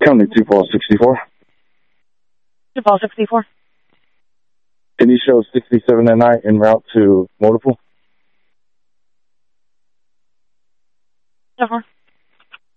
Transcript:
County 264. 64. Can you show 67 at night en route to Motorpool? Uh-huh.